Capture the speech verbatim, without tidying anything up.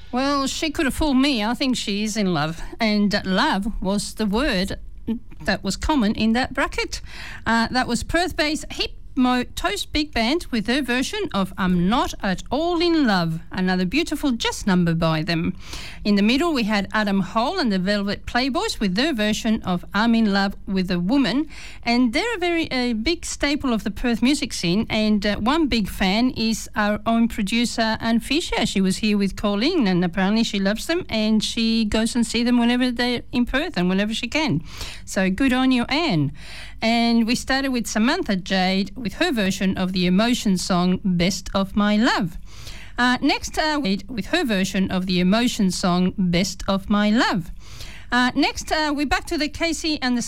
Well, she could have fooled me. I think she is in love. And love was the word that was common in that bracket. Uh, that was Perth-based Hip Mo Toast Big Band with their version of I'm Not At All In Love, another beautiful Just number by them. In the middle, we had Adam Hole and the Velvet Playboys with their version of I'm In Love With A Woman. And they're a very uh, big staple of the Perth music scene. And uh, one big fan is our own producer, Anne Fisher. She was here with Colleen, and apparently she loves them, and she goes and sees them whenever they're in Perth and whenever she can. So good on you, Anne. And we started with Samantha Jade with her version of the Emotion song Best of My Love. Uh, next, uh, with her version of the Emotion song Best of My Love. Uh, next, uh, we're back to the Casey and the